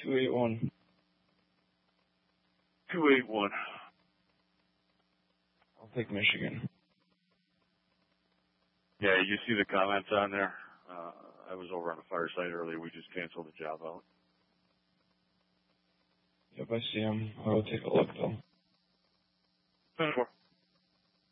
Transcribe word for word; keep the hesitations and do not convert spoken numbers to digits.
two eight one. two eight one. I'll take Michigan. Yeah, you see the comments on there? Uh, I was over on the fireside earlier. We just canceled the job out. Yep, I see them. I will take a look, though. ten four.